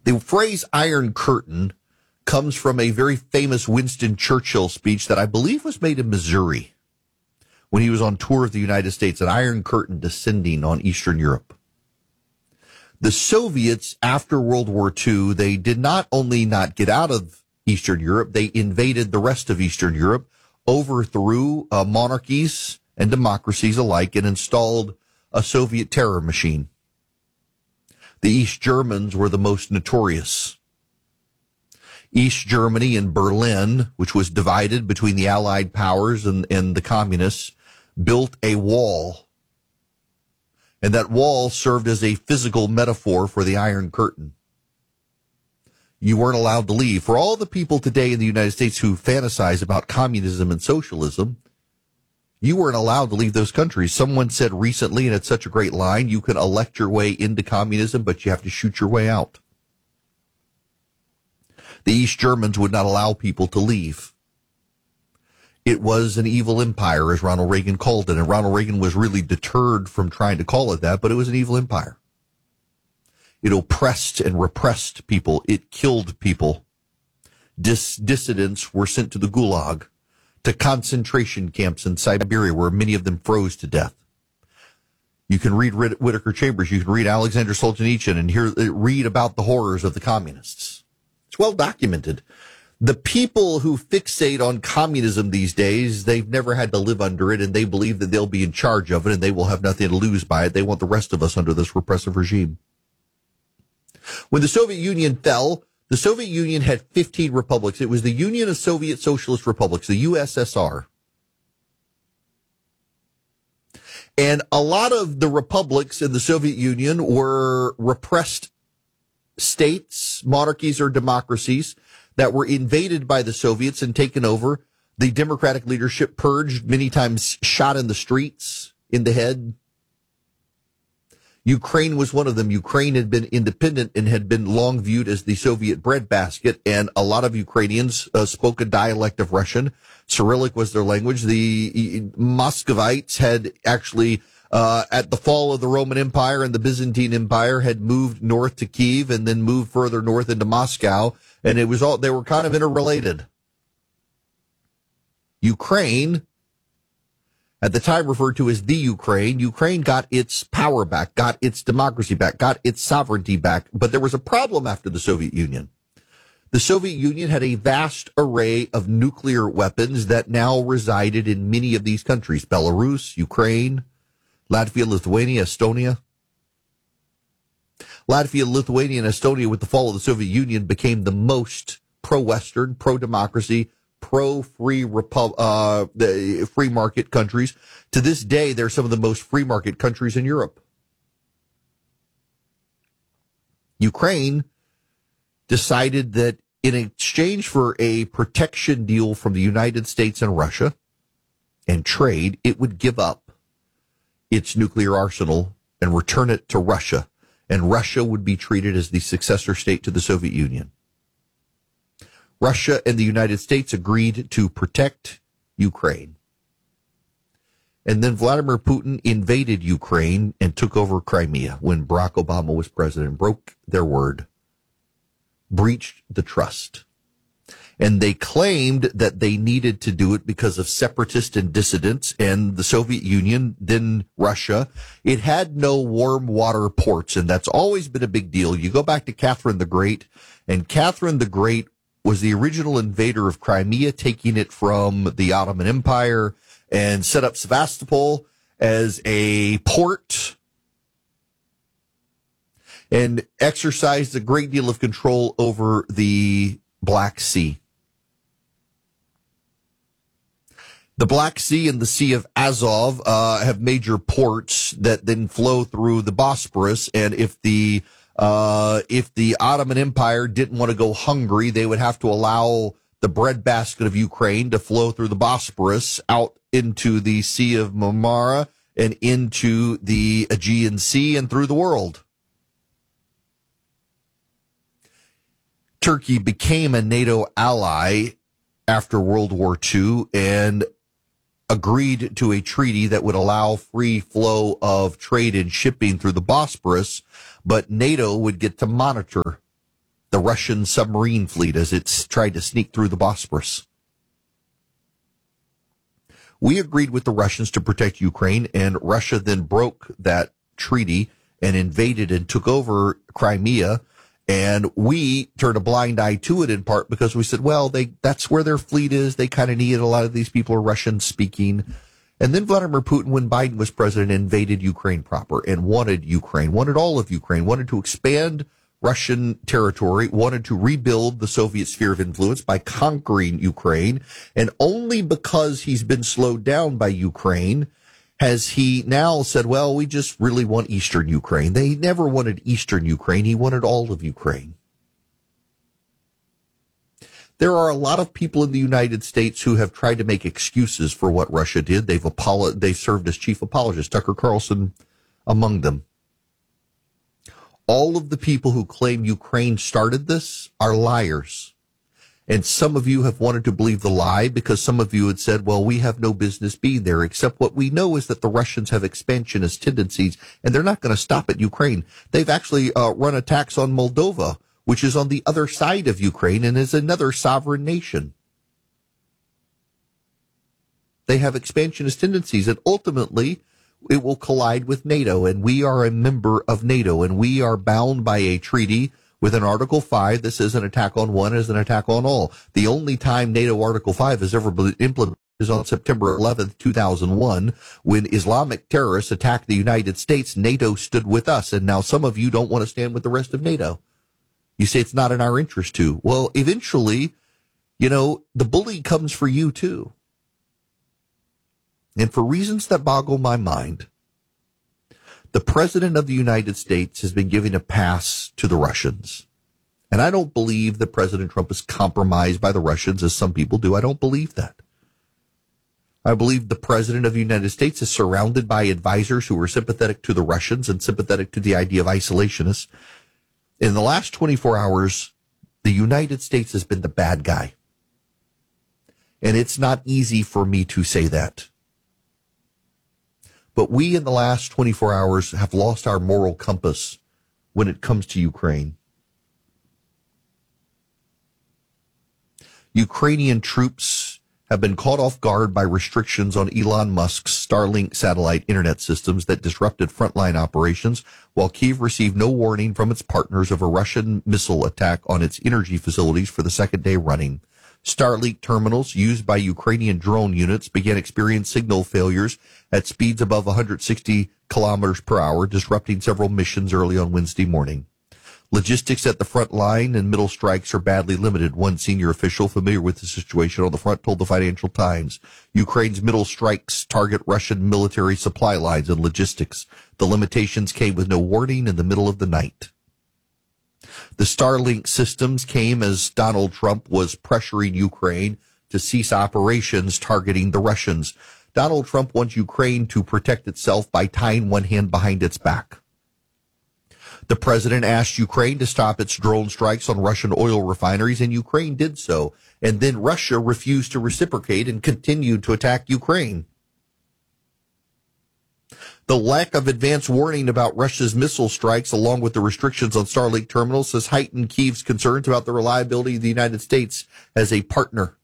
The phrase Iron Curtain comes from a very famous Winston Churchill speech that I believe was made in Missouri when he was on tour of the United States, an Iron Curtain descending on Eastern Europe. The Soviets, after World War II, they did not only not get out of Eastern Europe, they invaded the rest of Eastern Europe, overthrew monarchies and democracies alike, and installed a Soviet terror machine. The East Germans were the most notorious. East Germany and Berlin, which was divided between the Allied powers and the communists, built a wall. And that wall served as a physical metaphor for the Iron Curtain. You weren't allowed to leave. For all the people today in the United States who fantasize about communism and socialism, you weren't allowed to leave those countries. Someone said recently, and it's such a great line, you can elect your way into communism, but you have to shoot your way out. The East Germans would not allow people to leave. It was an evil empire, as Ronald Reagan called it, and Ronald Reagan was really deterred from trying to call it that, but it was an evil empire. It oppressed and repressed people. It killed people. Dissidents were sent to the Gulag, to concentration camps in Siberia, where many of them froze to death. You can read Whittaker Chambers, you can read Alexander Solzhenitsyn, and read about the horrors of the communists. It's well documented. The people who fixate on communism these days, they've never had to live under it, and they believe that they'll be in charge of it, and they will have nothing to lose by it. They want the rest of us under this repressive regime. When the Soviet Union fell, the Soviet Union had 15 republics. It was the Union of Soviet Socialist Republics, the USSR. And a lot of the republics in the Soviet Union were repressed states, monarchies, or democracies that were invaded by the Soviets and taken over. The democratic leadership purged, many times shot in the streets, in the head. Ukraine was one of them. Ukraine had been independent and had been long viewed as the Soviet breadbasket, and a lot of Ukrainians spoke a dialect of Russian. Cyrillic was their language. The Muscovites had actually, at the fall of the Roman Empire and the Byzantine Empire, had moved north to Kiev and then moved further north into Moscow, and it was all, they were kind of interrelated. Ukraine, at the time referred to as the Ukraine got its power back, got its democracy back, got its sovereignty back. But there was a problem after the Soviet Union. The Soviet Union had a vast array of nuclear weapons that now resided in many of these countries: Belarus, Ukraine, Latvia, Lithuania, Estonia. Latvia, Lithuania, and Estonia, with the fall of the Soviet Union, became the most pro-Western, pro-democracy, pro-free free market countries. To this day, they're some of the most free market countries in Europe. Ukraine decided that in exchange for a protection deal from the United States and Russia and trade, it would give up its nuclear arsenal and return it to Russia. And Russia would be treated as the successor state to the Soviet Union. Russia and the United States agreed to protect Ukraine. And then Vladimir Putin invaded Ukraine and took over Crimea when Barack Obama was president, broke their word, breached the trust. And they claimed that they needed to do it because of separatists and dissidents, and the Soviet Union, then Russia. It had no warm water ports, and that's always been a big deal. You go back to Catherine the Great, and Catherine the Great was the original invader of Crimea, taking it from the Ottoman Empire, and set up Sevastopol as a port and exercised a great deal of control over the Black Sea. The Black Sea and the Sea of Azov have major ports that then flow through the Bosporus, and if the Ottoman Empire didn't want to go hungry, they would have to allow the breadbasket of Ukraine to flow through the Bosporus out into the Sea of Marmara and into the Aegean Sea and through the world. Turkey became a NATO ally after World War II and agreed to a treaty that would allow free flow of trade and shipping through the Bosporus, but NATO would get to monitor the Russian submarine fleet as it's tried to sneak through the Bosporus. We agreed with the Russians to protect Ukraine, and Russia then broke that treaty and invaded and took over Crimea. And we turned a blind eye to it in part because we said, well, that's where their fleet is. They kind of need it. A lot of these people are Russian speaking. And then Vladimir Putin, when Biden was president, invaded Ukraine proper and wanted Ukraine, wanted all of Ukraine, wanted to expand Russian territory, wanted to rebuild the Soviet sphere of influence by conquering Ukraine. And only because he's been slowed down by Ukraine has he now said, well, we just really want Eastern Ukraine. They never wanted Eastern Ukraine. He wanted all of Ukraine. There are a lot of people in the United States who have tried to make excuses for what Russia did. They've served as chief apologists, Tucker Carlson among them. All of the people who claim Ukraine started this are liars. And some of you have wanted to believe the lie because some of you had said, well, we have no business being there, except what we know is that the Russians have expansionist tendencies, and they're not going to stop at Ukraine. They've actually run attacks on Moldova, which is on the other side of Ukraine and is another sovereign nation. They have expansionist tendencies, and ultimately it will collide with NATO, and we are a member of NATO, and we are bound by a treaty with an Article 5 that says an attack on one is an attack on all. The only time NATO Article 5 has ever been implemented is on September 11th, 2001, when Islamic terrorists attacked the United States. NATO stood with us, and now some of you don't want to stand with the rest of NATO. You say it's not in our interest to. Well, eventually, the bully comes for you too. And for reasons that boggle my mind, the president of the United States has been giving a pass to the Russians. And I don't believe that President Trump is compromised by the Russians, as some people do. I don't believe that. I believe the president of the United States is surrounded by advisors who are sympathetic to the Russians and sympathetic to the idea of isolationists. In the last 24 hours, the United States has been the bad guy. And it's not easy for me to say that. But we in the last 24 hours have lost our moral compass when it comes to Ukraine. Ukrainian troops have been caught off guard by restrictions on Elon Musk's Starlink satellite internet systems that disrupted frontline operations, while Kyiv received no warning from its partners of a Russian missile attack on its energy facilities for the second day running. Starlink terminals used by Ukrainian drone units began experiencing signal failures at speeds above 160 kilometers per hour, disrupting several missions early on Wednesday morning. Logistics at the front line and middle strikes are badly limited. One senior official familiar with the situation on the front told the Financial Times. Ukraine's middle strikes target Russian military supply lines and logistics. The limitations came with no warning in the middle of the night. The Starlink systems came as Donald Trump was pressuring Ukraine to cease operations targeting the Russians. Donald Trump wants Ukraine to protect itself by tying one hand behind its back. The president asked Ukraine to stop its drone strikes on Russian oil refineries, and Ukraine did so. And then Russia refused to reciprocate and continued to attack Ukraine. The lack of advance warning about Russia's missile strikes, along with the restrictions on Starlink terminals, has heightened Kyiv's concerns about the reliability of the United States as a partner.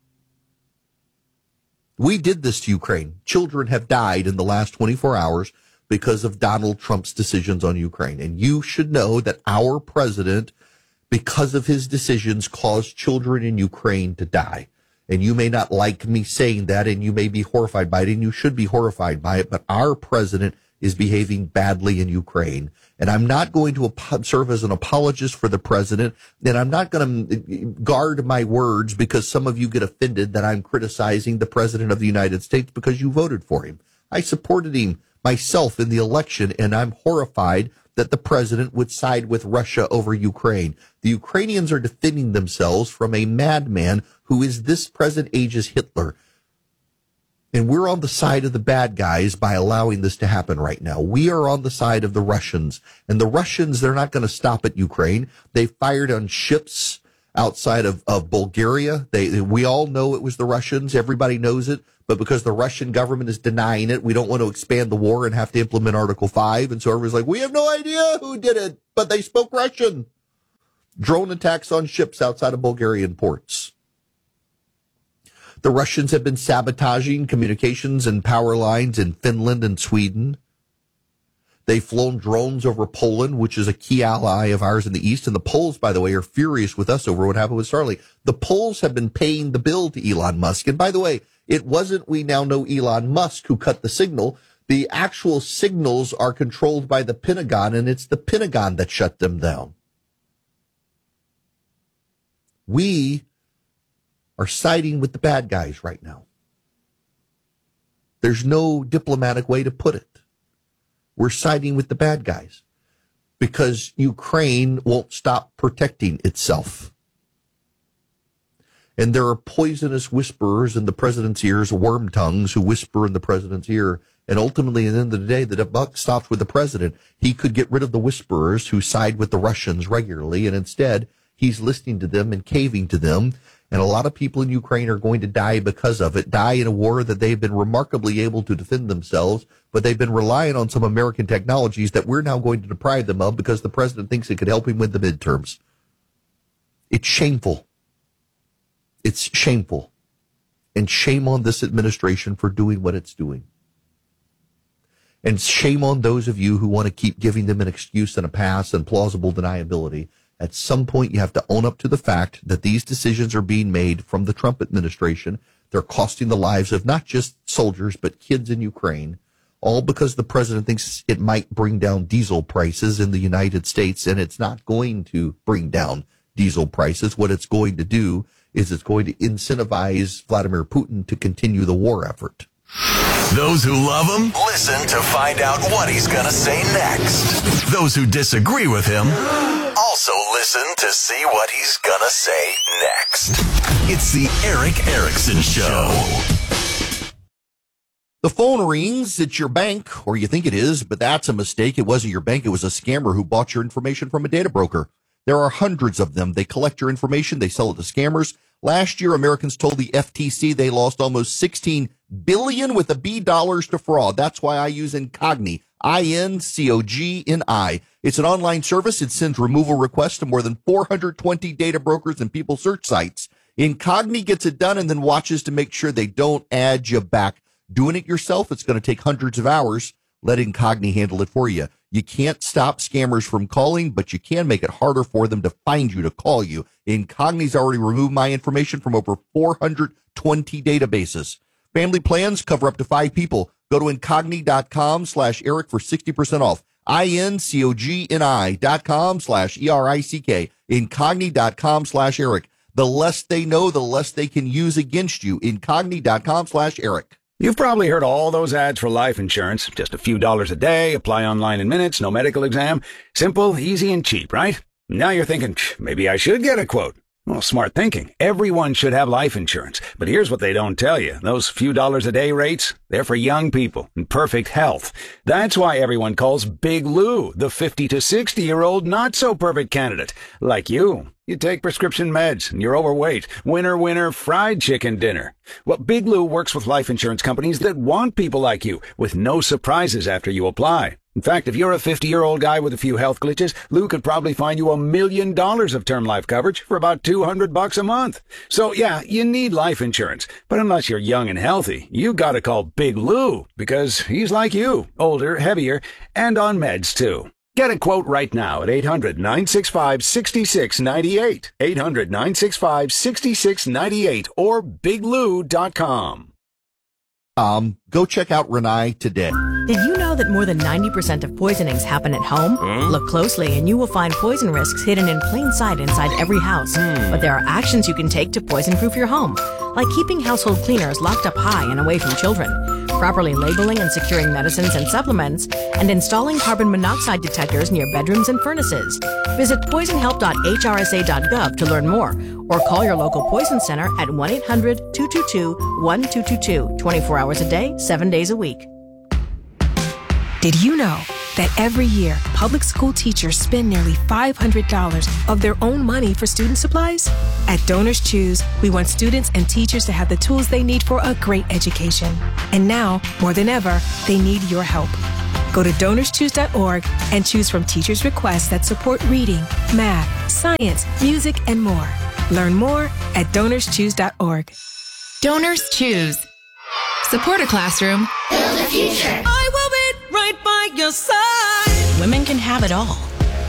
We did this to Ukraine. Children have died in the last 24 hours because of Donald Trump's decisions on Ukraine. And you should know that our president, because of his decisions, caused children in Ukraine to die. And you may not like me saying that, and you may be horrified by it, and you should be horrified by it, but our president is behaving badly in Ukraine. And I'm not going to serve as an apologist for the president, and I'm not going to guard my words because some of you get offended that I'm criticizing the president of the United States because you voted for him. I supported him myself in the election, and I'm horrified that the president would side with Russia over Ukraine. The Ukrainians are defending themselves from a madman who is this present age's Hitler. And we're on the side of the bad guys by allowing this to happen right now. We are on the side of the Russians. And the Russians, they're not going to stop at Ukraine. They fired on ships outside of Bulgaria. We all know it was the Russians. Everybody knows it. But because the Russian government is denying it, we don't want to expand the war and have to implement Article 5. And so everybody's like, we have no idea who did it, but they spoke Russian. Drone attacks on ships outside of Bulgarian ports. The Russians have been sabotaging communications and power lines in Finland and Sweden. They've flown drones over Poland, which is a key ally of ours in the East. And the Poles, by the way, are furious with us over what happened with Starlink. The Poles have been paying the bill to Elon Musk. And by the way, it wasn't, we now know, Elon Musk who cut the signal. The actual signals are controlled by the Pentagon, and it's the Pentagon that shut them down. We are siding with the bad guys right now. There's no diplomatic way to put it. We're siding with the bad guys because Ukraine won't stop protecting itself. And there are poisonous whisperers in the president's ears, worm tongues who whisper in the president's ear. And ultimately, at the end of the day, the buck stops with the president. He could get rid of the whisperers who side with the Russians regularly, and instead, he's listening to them and caving to them. And a lot of people in Ukraine are going to die because of it, die in a war that they've been remarkably able to defend themselves, but they've been relying on some American technologies that we're now going to deprive them of because the president thinks it could help him win the midterms. It's shameful. It's shameful. And shame on this administration for doing what it's doing. And shame on those of you who want to keep giving them an excuse and a pass and plausible deniability. At some point, you have to own up to the fact that these decisions are being made from the Trump administration. They're costing the lives of not just soldiers, but kids in Ukraine, all because the president thinks it might bring down diesel prices in the United States, and it's not going to bring down diesel prices. What it's going to do is it's going to incentivize Vladimir Putin to continue the war effort. Those who love him, listen to find out what he's going to say next. Those who disagree with him, also listen to see what he's going to say next. It's the Erick Erickson Show. The phone rings. It's your bank, or you think it is, but that's a mistake. It wasn't your bank. It was a scammer who bought your information from a data broker. There are hundreds of them. They collect your information. They sell it to scammers. Last year, Americans told the FTC they lost almost $16 billion with a B dollars to fraud. That's why I use Incogni, INCOGNI. It's an online service. It sends removal requests to more than 420 data brokers and people search sites. Incogni gets it done and then watches to make sure they don't add you back. Doing it yourself, it's going to take hundreds of hours. Let Incogni handle it for you. You can't stop scammers from calling, but you can make it harder for them to find you, to call you. Incogni's already removed my information from over 420 databases. Family plans cover up to 5 people. Go to Incogni.com/Eric for 60% off. INCOGNI.com/ERICK. Incogni.com/Eric. The less they know, the less they can use against you. Incogni.com/Eric. You've probably heard all those ads for life insurance. Just a few dollars a day, apply online in minutes, no medical exam. Simple, easy, and cheap, right? Now you're thinking, maybe I should get a quote. Well, smart thinking. Everyone should have life insurance. But here's what they don't tell you. Those few dollars a day rates, they're for young people in perfect health. That's why everyone calls Big Lou the 50 to 60-year-old not-so-perfect candidate. Like you. You take prescription meds, and you're overweight. Winner, winner, fried chicken dinner. Well, Big Lou works with life insurance companies that want people like you, with no surprises after you apply. In fact, if you're a 50-year-old guy with a few health glitches, Lou could probably find you $1 million of term life coverage for about $200 a month. So, yeah, you need life insurance. But unless you're young and healthy, you gotta call Big Lou, because he's like you, older, heavier, and on meds, too. Get a quote right now at 800-965-6698. 800-965-6698 or biglou.com. Go check out Renai today. Did you know that more than 90% of poisonings happen at home? Look closely and you will find poison risks hidden in plain sight inside every house. But there are actions you can take to poison-proof your home, like keeping household cleaners locked up high and away from children, properly labeling and securing medicines and supplements, and installing carbon monoxide detectors near bedrooms and furnaces. Visit poisonhelp.hrsa.gov to learn more, or call your local poison center at 1-800-222-1222, 24 hours a day, 7 days a week. Did you know that every year, public school teachers spend nearly $500 of their own money for student supplies? At Donors Choose, we want students and teachers to have the tools they need for a great education. And now, more than ever, they need your help. Go to DonorsChoose.org and choose from teachers' requests that support reading, math, science, music, and more. Learn more at DonorsChoose.org. Donors Choose. Support a classroom. Build a future. I will be right by your side. Women can have it all,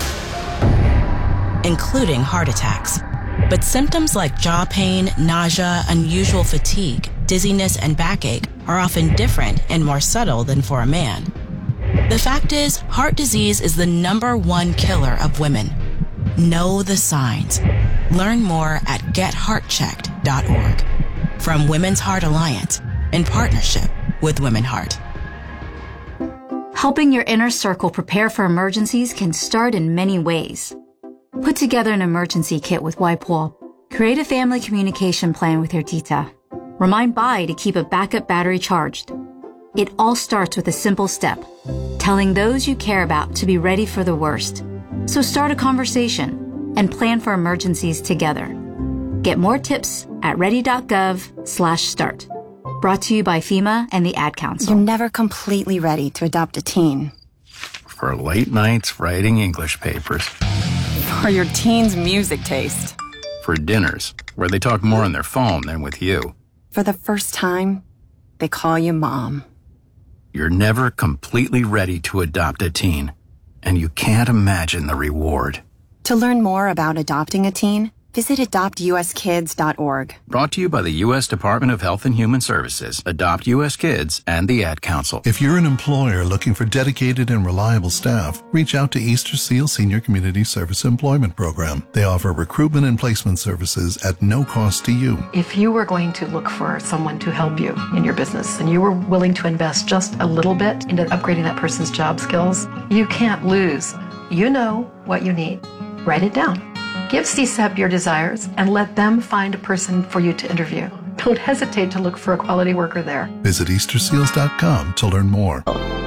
including heart attacks. But symptoms like jaw pain, nausea, unusual fatigue, dizziness, and backache are often different and more subtle than for a man. The fact is, heart disease is the #1 killer of women. Know the signs. Learn more at getheartchecked.org. From Women's Heart Alliance, in partnership with Women Heart. Helping your inner circle prepare for emergencies can start in many ways. Put together an emergency kit with YPOL. Create a family communication plan with your tita. Remind Bai to keep a backup battery charged. It all starts with a simple step, telling those you care about to be ready for the worst. So start a conversation and plan for emergencies together. Get more tips at ready.gov/start. Brought to you by FEMA and the Ad Council. You're never completely ready to adopt a teen. For late nights writing English papers. For your teen's music taste. For dinners, where they talk more on their phone than with you. For the first time, they call you mom. You're never completely ready to adopt a teen, and you can't imagine the reward. To learn more about adopting a teen, visit adoptuskids.org. Brought to you by the U.S. Department of Health and Human Services, Adopt U.S. Kids, and the Ad Council. If you're an employer looking for dedicated and reliable staff, reach out to Easter Seal Senior Community Service Employment Program. They offer recruitment and placement services at no cost to you. If you were going to look for someone to help you in your business and you were willing to invest just a little bit into upgrading that person's job skills, you can't lose. You know what you need. Write it down. Give CSEP your desires and let them find a person for you to interview. Don't hesitate to look for a quality worker there. Visit EasterSeals.com to learn more.